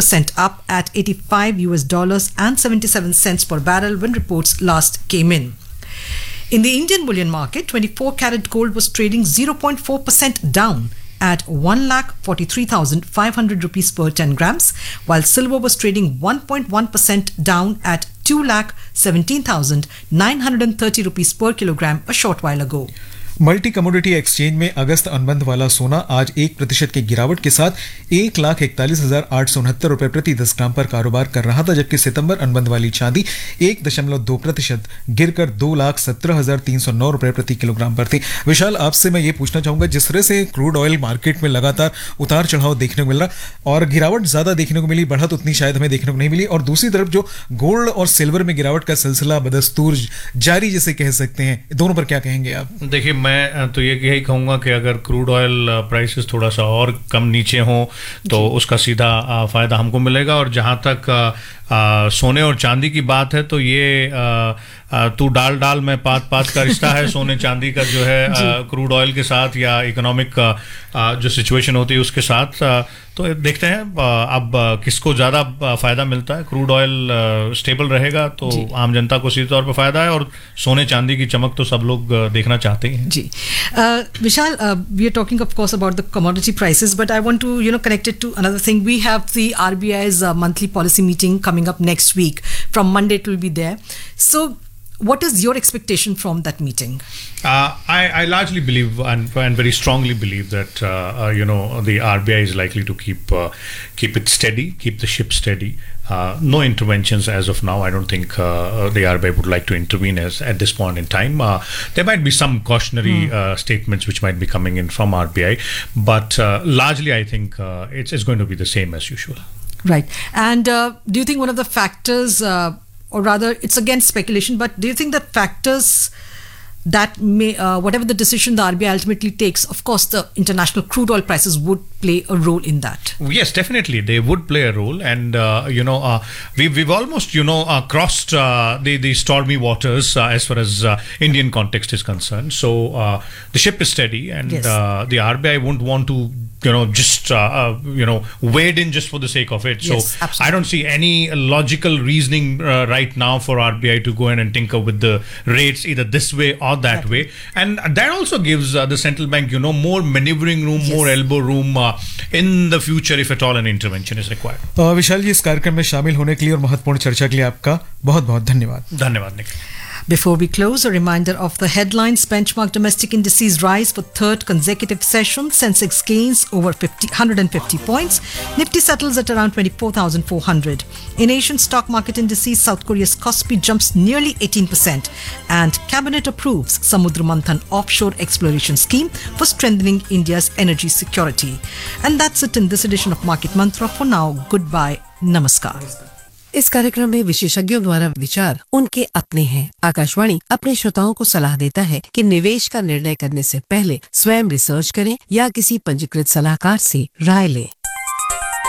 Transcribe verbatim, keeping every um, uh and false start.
percent up at eighty-five U S dollars and seventy-seven cents per barrel when reports last came in. In the Indian bullion market, twenty-four karat gold was trading zero point four percent down at one lakh forty-three thousand five hundred rupees per ten grams, while silver was trading one point one percent down at two lakh seventeen thousand nine hundred thirty rupees per kilogram a short while ago. Multi commodity exchange में अगस्त अनुबंध वाला सोना आज एक प्रतिशत की गिरावट के साथ एक लाख इकतालीस हजार आठ सौ उनहत्तर रुपए प्रति दस ग्राम पर कारोबार कर रहा था, जबकि सितंबर अनुबंध वाली चांदी एक दशमलव दो प्रतिशत गिरकर दो लाख सत्रह हजार तीन सौ नौ रुपए प्रति किलोग्राम पर थी। विशाल, आपसे मैं ये पूछना चाहूंगा, जिस तरह से क्रूड ऑयल मार्केट में लगातार उतार चढ़ाव देखने को मिल रहा और गिरावट ज्यादा देखने को मिली, बढ़त उतनी शायद हमें देखने को नहीं मिली, और दूसरी तरफ जो गोल्ड और सिल्वर में गिरावट का सिलसिला बदस्तूर जारी जिसे कह सकते हैं, दोनों पर क्या कहेंगे आप? देखिए, मैं तो ये यही कहूँगा कि अगर क्रूड ऑयल प्राइसेस थोड़ा सा और कम नीचे हों तो उसका सीधा फ़ायदा हमको मिलेगा। और जहाँ तक आ, सोने और चांदी की बात है तो ये आ, आ, तू डाल डाल में पात पात का रिश्ता है सोने चांदी का जो है आ, क्रूड ऑयल के साथ या इकोनॉमिक जो सिचुएशन होती है उसके साथ। आ, तो देखते हैं आ, अब आ, किसको ज़्यादा फ़ायदा मिलता है। क्रूड ऑयल आ, स्टेबल रहेगा तो आम जनता को सीधे तौर पर फ़ायदा है, और सोने चांदी की चमक तो सब लोग देखना चाहते हैं। जी विशाल, we are talking of course about the commodity prices, but I want to you know connect it to another thing. We have the RBI's monthly policy meeting coming up next week. From Monday it will be there. So what is your expectation from that meeting? Uh, I, I largely believe and, and very strongly believe that uh, uh, you know the R B I is likely to keep uh, keep it steady, keep the ship steady. Uh, no interventions as of now. I don't think uh, the R B I would like to intervene as, at this point in time. Uh, there might be some cautionary mm. uh, statements which might be coming in from R B I, but uh, largely I think uh, it's, it's going to be the same as usual. Right. And uh, do you think one of the factors, uh, or rather it's again speculation, but do you think that factors that may, uh, whatever the decision the R B I ultimately takes, of course the international crude oil prices would play a role in that? Yes, definitely they would play a role, and uh, you know uh, we've, we've almost you know uh, crossed uh, the, the stormy waters uh, as far as uh, Indian context is concerned. So uh, the ship is steady, and yes. uh, the R B I won't want to you know just uh, uh, you know wade in just for the sake of it. So yes, I don't see any logical reasoning uh, right now for R B I to go in and tinker with the rates either this way or that exactly. way, and that also gives uh, the central bank you know more maneuvering room, yes. more elbow room uh, in the future if at all an intervention is required. uh, विशाल जी, इस कार्यक्रम में शामिल होने के लिए और महत्वपूर्ण चर्चा के लिए आपका बहुत बहुत धन्यवाद। धन्यवाद Nikhil. Before we close, a reminder of the headlines. Benchmark domestic indices rise for third consecutive session. Sensex gains over fifty, one hundred fifty points. Nifty settles at around twenty-four thousand four hundred. In Asian stock market indices, South Korea's Kospi jumps nearly eighteen percent. And Cabinet approves Samudra Manthan offshore exploration scheme for strengthening India's energy security. And that's it in this edition of Market Mantra. For now, goodbye. Namaskar. इस कार्यक्रम में विशेषज्ञों द्वारा विचार उनके अपने हैं। आकाशवाणी अपने श्रोताओं को सलाह देता है कि निवेश का निर्णय करने से पहले स्वयं रिसर्च करें या किसी पंजीकृत सलाहकार से राय लें।